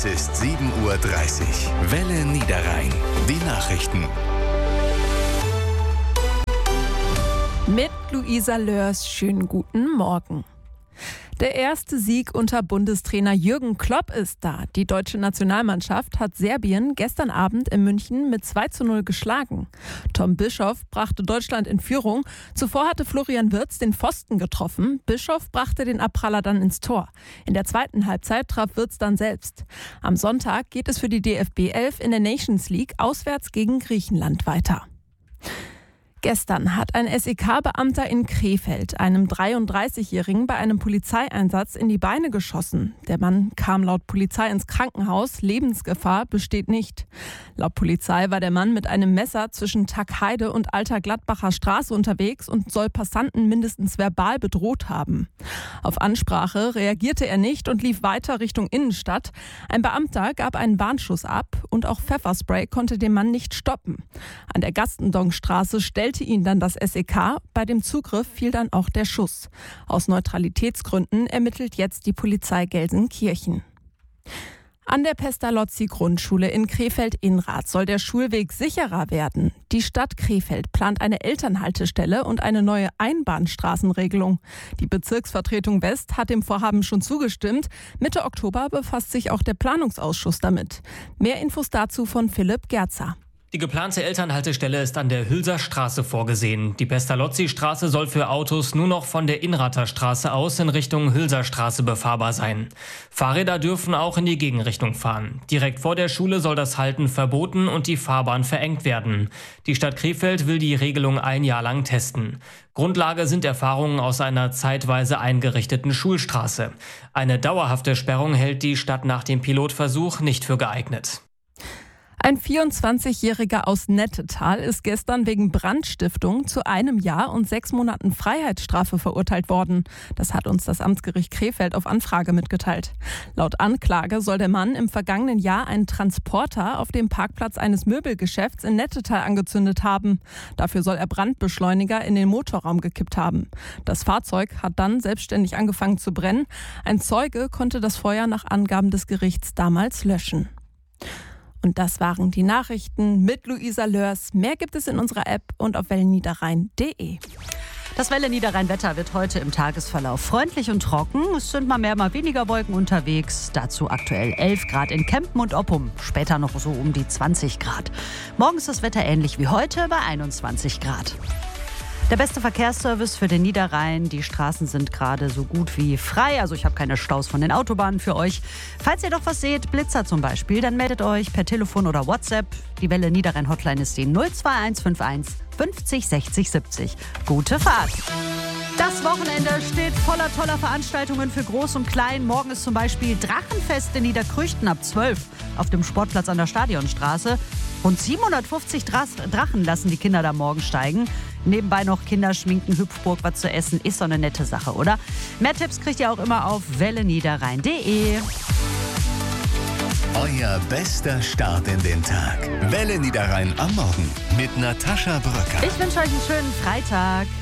Es ist 7:30 Uhr. Welle Niederrhein. Die Nachrichten. Mit Luisa Lörs, schönen guten Morgen. Der erste Sieg unter Bundestrainer Jürgen Klopp ist da. Die deutsche Nationalmannschaft hat Serbien gestern Abend in München mit 2:0 geschlagen. Tom Bischoff brachte Deutschland in Führung. Zuvor hatte Florian Wirtz den Pfosten getroffen. Bischoff brachte den Abpraller dann ins Tor. In der zweiten Halbzeit traf Wirtz dann selbst. Am Sonntag geht es für die DFB 11 in der Nations League auswärts gegen Griechenland weiter. Gestern hat ein SEK-Beamter in Krefeld einem 33-Jährigen bei einem Polizeieinsatz in die Beine geschossen. Der Mann kam laut Polizei ins Krankenhaus. Lebensgefahr besteht nicht. Laut Polizei war der Mann mit einem Messer zwischen Tagheide und Alter Gladbacher Straße unterwegs und soll Passanten mindestens verbal bedroht haben. Auf Ansprache reagierte er nicht und lief weiter Richtung Innenstadt. Ein Beamter gab einen Warnschuss ab und auch Pfefferspray konnte den Mann nicht stoppen. An der Gastendongstraße stellte ihn dann das SEK. Bei dem Zugriff fiel dann auch der Schuss. Aus Neutralitätsgründen ermittelt jetzt die Polizei Gelsenkirchen. An der Pestalozzi-Grundschule in Krefeld-Innrath soll der Schulweg sicherer werden. Die Stadt Krefeld plant eine Elternhaltestelle und eine neue Einbahnstraßenregelung. Die Bezirksvertretung West hat dem Vorhaben schon zugestimmt. Mitte Oktober befasst sich auch der Planungsausschuss damit. Mehr Infos dazu von Philipp Gerzer. Die geplante Elternhaltestelle ist an der Hülser Straße vorgesehen. Die Pestalozzi-Straße soll für Autos nur noch von der Innrather Straße aus in Richtung Hülser Straße befahrbar sein. Fahrräder dürfen auch in die Gegenrichtung fahren. Direkt vor der Schule soll das Halten verboten und die Fahrbahn verengt werden. Die Stadt Krefeld will die Regelung ein Jahr lang testen. Grundlage sind Erfahrungen aus einer zeitweise eingerichteten Schulstraße. Eine dauerhafte Sperrung hält die Stadt nach dem Pilotversuch nicht für geeignet. Ein 24-Jähriger aus Nettetal ist gestern wegen Brandstiftung zu 1 Jahr und 6 Monaten Freiheitsstrafe verurteilt worden. Das hat uns das Amtsgericht Krefeld auf Anfrage mitgeteilt. Laut Anklage soll der Mann im vergangenen Jahr einen Transporter auf dem Parkplatz eines Möbelgeschäfts in Nettetal angezündet haben. Dafür soll er Brandbeschleuniger in den Motorraum gekippt haben. Das Fahrzeug hat dann selbstständig angefangen zu brennen. Ein Zeuge konnte das Feuer nach Angaben des Gerichts damals löschen. Und das waren die Nachrichten mit Luisa Lörs. Mehr gibt es in unserer App und auf wellenniederrhein.de. Das Welle Niederrhein-Wetter wird heute im Tagesverlauf freundlich und trocken. Es sind mal mehr, mal weniger Wolken unterwegs. Dazu aktuell 11 Grad in Kempen und Oppum. Später noch so um die 20 Grad. Morgen ist das Wetter ähnlich wie heute bei 21 Grad. Der beste Verkehrsservice für den Niederrhein. Die Straßen sind gerade so gut wie frei. Also ich habe keine Staus von den Autobahnen für euch. Falls ihr doch was seht, Blitzer zum Beispiel, dann meldet euch per Telefon oder WhatsApp. Die Welle Niederrhein Hotline ist die 02151 50 60 70. Gute Fahrt! Das Wochenende steht voller toller Veranstaltungen für Groß und Klein. Morgen ist zum Beispiel Drachenfest in Niederkrüchten ab 12 auf dem Sportplatz an der Stadionstraße. Rund 750 Drachen lassen die Kinder da morgen steigen. Nebenbei noch Kinderschminken, Hüpfburg, was zu essen. Ist so eine nette Sache, oder? Mehr Tipps kriegt ihr auch immer auf welleniederrhein.de. Euer bester Start in den Tag. Welle Niederrhein am Morgen mit Natascha Bröcker. Ich wünsche euch einen schönen Freitag.